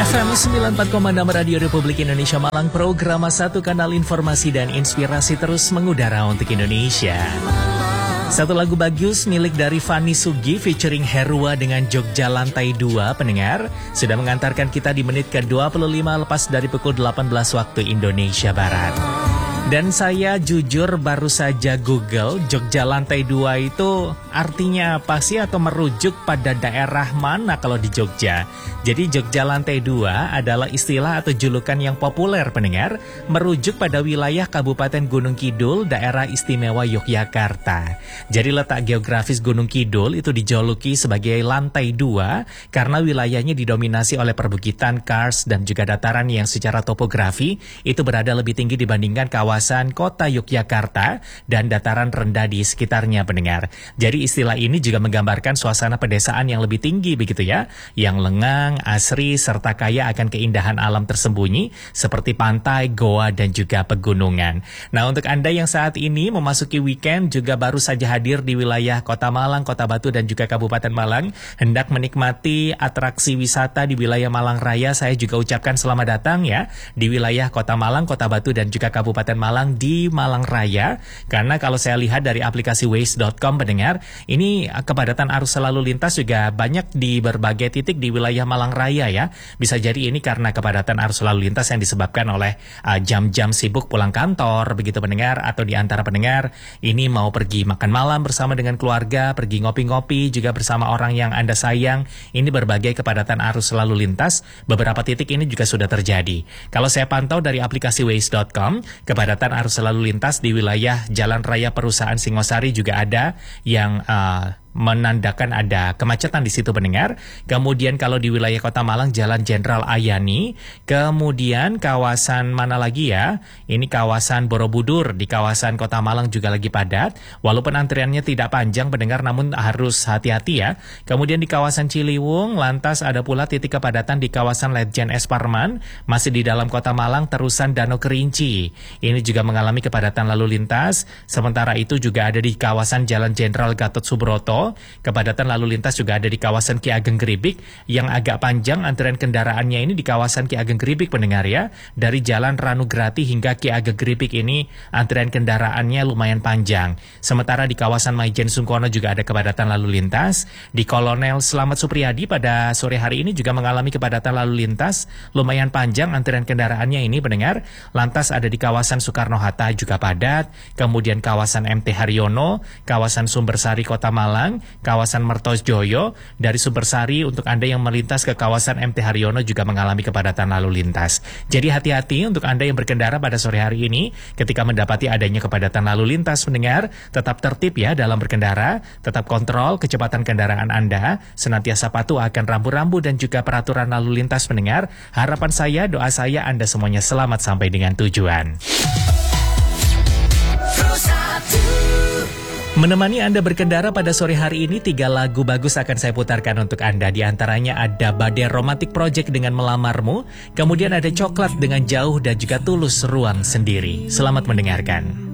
FM 94,6 Radio Republik Indonesia Malang, program satu kanal informasi dan inspirasi terus mengudara untuk Indonesia. Satu lagu bagus milik dari Fanny Sugi featuring Herua dengan Jogja Lantai 2 pendengar sudah mengantarkan kita di menit ke-25 lepas dari pukul 18 waktu Indonesia Barat. Dan saya jujur baru saja Google Jogja Lantai 2 itu artinya apa sih atau merujuk pada daerah mana kalau di Jogja. Jadi Jogja Lantai 2 adalah istilah atau julukan yang populer pendengar, merujuk pada wilayah Kabupaten Gunung Kidul, daerah istimewa Yogyakarta. Jadi letak geografis Gunung Kidul itu dijuluki sebagai Lantai 2 karena wilayahnya didominasi oleh perbukitan, kars, dan juga dataran yang secara topografi itu berada lebih tinggi dibandingkan kawasan kota Yogyakarta dan dataran rendah di sekitarnya pendengar. Jadi istilah ini juga menggambarkan suasana pedesaan yang lebih tinggi begitu ya, yang lengang, asri, serta kaya akan keindahan alam tersembunyi seperti pantai, goa, dan juga pegunungan. Nah, untuk Anda yang saat ini memasuki weekend juga baru saja hadir di wilayah Kota Malang, Kota Batu, dan juga Kabupaten Malang, hendak menikmati atraksi wisata di wilayah Malang Raya, saya juga ucapkan selamat datang ya di wilayah Kota Malang, Kota Batu, dan juga Kabupaten Malang di Malang Raya. Karena kalau saya lihat dari aplikasi Waze.com pendengar, ini kepadatan arus lalu lintas juga banyak di berbagai titik di wilayah Malang Raya ya. Bisa jadi ini karena kepadatan arus lalu lintas yang disebabkan oleh jam-jam sibuk pulang kantor begitu pendengar, atau di antara pendengar ini mau pergi makan malam bersama dengan keluarga, pergi ngopi-ngopi juga bersama orang yang Anda sayang. Ini berbagai kepadatan arus lalu lintas, beberapa titik ini juga sudah terjadi. Kalau saya pantau dari aplikasi Waze.com, kepadatan arus lalu lintas di wilayah Jalan Raya Perusahaan Singosari juga ada yang menandakan ada kemacetan di situ pendengar. Kemudian kalau di wilayah Kota Malang, Jalan Jenderal Ayani, kemudian kawasan mana lagi ya? Ini kawasan Borobudur di kawasan Kota Malang juga lagi padat. Walaupun antriannya tidak panjang pendengar, namun harus hati-hati ya. Kemudian di kawasan Ciliwung, lantas ada pula titik kepadatan di kawasan Ledjen S. Parman, masih di dalam Kota Malang, terusan Danau Kerinci. Ini juga mengalami kepadatan lalu lintas. Sementara itu juga ada di kawasan Jalan Jenderal Gatot Subroto. Kepadatan lalu lintas juga ada di kawasan Ki Ageng Gribik, yang agak panjang antrian kendaraannya ini di kawasan Ki Ageng Gribik pendengar ya. Dari Jalan Ranugrati hingga Ki Ageng Gribik ini antrian kendaraannya lumayan panjang. Sementara di kawasan Maijen Sungkono juga ada kepadatan lalu lintas. Di Kolonel Slamet Supriyadi pada sore hari ini juga mengalami kepadatan lalu lintas lumayan panjang antrian kendaraannya ini pendengar. Lantas ada di kawasan Soekarno-Hatta juga padat. Kemudian kawasan MT Haryono, kawasan Sumbersari Kota Malang, kawasan Mertojoyo. Dari Sumbersari untuk Anda yang melintas ke kawasan MT Haryono juga mengalami kepadatan lalu lintas. Jadi hati-hati untuk Anda yang berkendara pada sore hari ini ketika mendapati adanya kepadatan lalu lintas pendengar, tetap tertib ya dalam berkendara, tetap kontrol kecepatan kendaraan Anda, senantiasa patuh akan rambu-rambu dan juga peraturan lalu lintas pendengar. Harapan saya, doa saya Anda semuanya selamat sampai dengan tujuan. Menemani Anda berkendara pada sore hari ini, 3 lagu bagus akan saya putarkan untuk Anda. Di antaranya ada Badai Romantic Project dengan Melamarmu, kemudian ada Coklat dengan Jauh, dan juga Tulus Ruang Sendiri. Selamat mendengarkan.